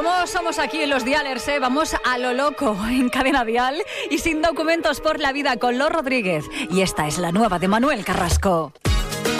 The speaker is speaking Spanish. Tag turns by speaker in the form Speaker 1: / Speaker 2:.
Speaker 1: ¿Cómo somos aquí en los dialers, eh? Vamos a lo loco en Cadena Dial y sin documentos por la vida con Los Rodríguez. Y esta es la nueva de Manuel Carrasco.